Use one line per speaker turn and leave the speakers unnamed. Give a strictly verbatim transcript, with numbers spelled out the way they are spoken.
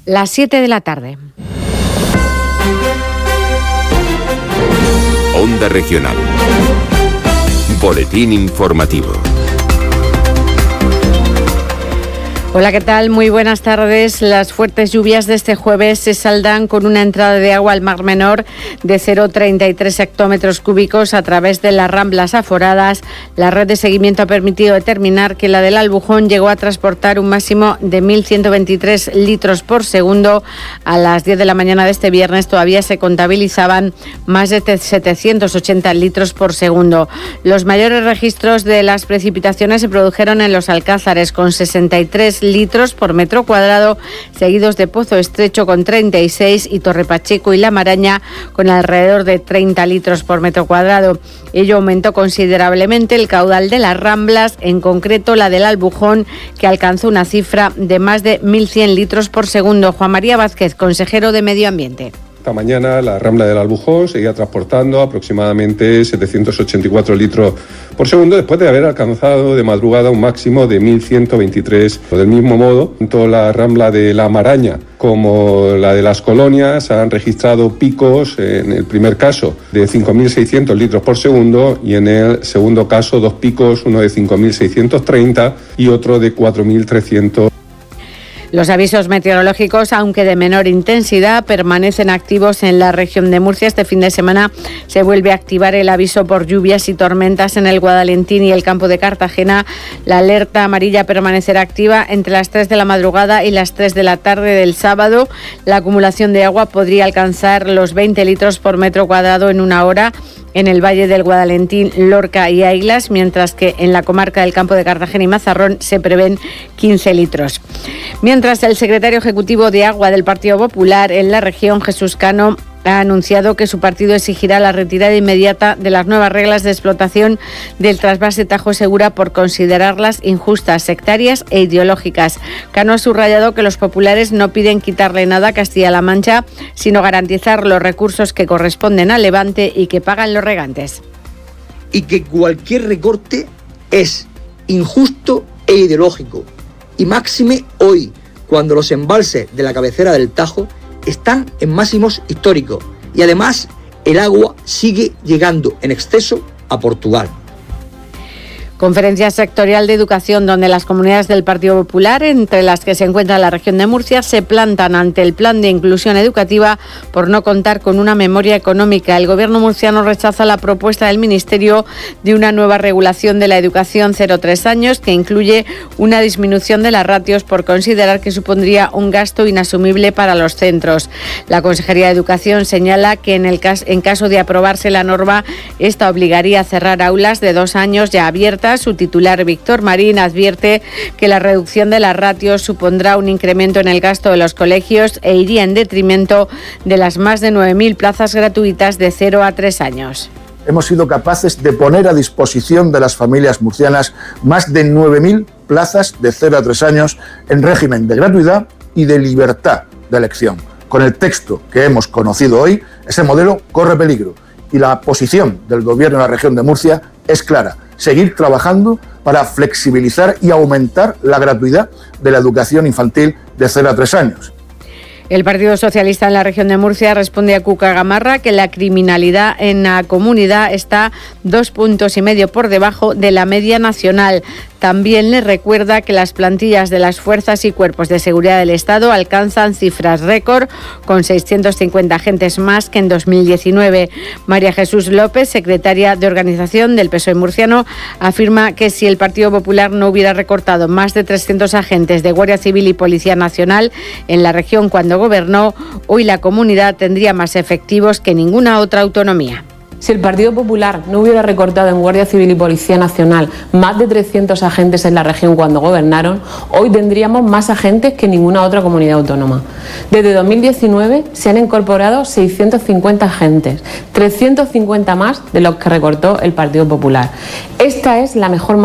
Las siete de la tarde.
Onda Regional. Boletín informativo.
Hola, ¿qué tal? Muy buenas tardes. Las fuertes lluvias de este jueves se saldan con una entrada de agua al Mar Menor de cero coma treinta y tres hectómetros cúbicos a través de las ramblas aforadas. La red de seguimiento ha permitido determinar que la del Albujón llegó a transportar un máximo de mil ciento veintitrés litros por segundo. A las diez de la mañana de este viernes todavía se contabilizaban más de setecientos ochenta litros por segundo. Los mayores registros de las precipitaciones se produjeron en Los Alcázares con sesenta y tres litros por metro cuadrado, seguidos de Pozo Estrecho con treinta y seis y Torre Pacheco y La Maraña con alrededor de treinta litros por metro cuadrado. Ello aumentó considerablemente el caudal de las ramblas, en concreto la del Albujón, que alcanzó una cifra de más de mil cien litros por segundo. Juan María Vázquez, consejero de Medio Ambiente.
Esta mañana la rambla del Albujón seguía transportando aproximadamente setecientos ochenta y cuatro litros por segundo después de haber alcanzado de madrugada un máximo de mil ciento veintitrés. Del mismo modo, tanto la rambla de La Maraña como la de Las Colonias han registrado picos, en el primer caso de cinco mil seiscientos litros por segundo y en el segundo caso dos picos, uno de cinco mil seiscientos treinta y otro de cuatro mil trescientos.
Los avisos meteorológicos, aunque de menor intensidad, permanecen activos en la región de Murcia. Este fin de semana se vuelve a activar el aviso por lluvias y tormentas en el Guadalentín y el campo de Cartagena. La alerta amarilla permanecerá activa entre las tres de la madrugada y las tres de la tarde del sábado. La acumulación de agua podría alcanzar los veinte litros por metro cuadrado en una hora en el Valle del Guadalentín, Lorca y Aiglas, mientras que en la comarca del campo de Cartagena y Mazarrón se prevén quince litros. Mientras, el secretario ejecutivo de Agua del Partido Popular en la región, Jesús Cano, ha anunciado que su partido exigirá la retirada inmediata de las nuevas reglas de explotación del trasvase Tajo Segura por considerarlas injustas, sectarias e ideológicas. Cano ha subrayado que los populares no piden quitarle nada a Castilla-La Mancha, sino garantizar los recursos que corresponden al Levante y que pagan los regantes.
Y que cualquier recorte es injusto e ideológico. Y máxime hoy, cuando los embalses de la cabecera del Tajo están en máximos históricos y además el agua sigue llegando en exceso a Portugal.
Conferencia sectorial de educación donde las comunidades del Partido Popular, entre las que se encuentra la región de Murcia, se plantan ante el plan de inclusión educativa por no contar con una memoria económica. El gobierno murciano rechaza la propuesta del Ministerio de una nueva regulación de la educación cero a tres años que incluye una disminución de las ratios por considerar que supondría un gasto inasumible para los centros. La Consejería de Educación señala que en, el caso, en caso de aprobarse la norma, esta obligaría a cerrar aulas de dos años ya abiertas. Su titular, Víctor Marín, advierte que la reducción de las ratios supondrá un incremento en el gasto de los colegios e iría en detrimento de las más de nueve mil plazas gratuitas de cero a tres años.
Hemos sido capaces de poner a disposición de las familias murcianas más de nueve mil plazas de cero a tres años en régimen de gratuidad y de libertad de elección. Con el texto que hemos conocido hoy, ese modelo corre peligro y la posición del Gobierno de la región de Murcia es clara: seguir trabajando para flexibilizar y aumentar la gratuidad de la educación infantil de cero a tres años.
El Partido Socialista en la región de Murcia responde a Cuca Gamarra que la criminalidad en la comunidad está dos puntos y medio por debajo de la media nacional. También le recuerda que las plantillas de las fuerzas y cuerpos de seguridad del Estado alcanzan cifras récord, con seiscientos cincuenta agentes más que en dos mil diecinueve. María Jesús López, secretaria de Organización del P S O E murciano, afirma que si el Partido Popular no hubiera recortado más de trescientos agentes de Guardia Civil y Policía Nacional en la región cuando gobernó, hoy la comunidad tendría más efectivos que ninguna otra autonomía.
Si el Partido Popular no hubiera recortado en Guardia Civil y Policía Nacional más de trescientos agentes en la región cuando gobernaron, hoy tendríamos más agentes que ninguna otra comunidad autónoma. Desde dos mil diecinueve se han incorporado seiscientos cincuenta agentes, trescientos cincuenta más de los que recortó el Partido Popular. Esta es la mejor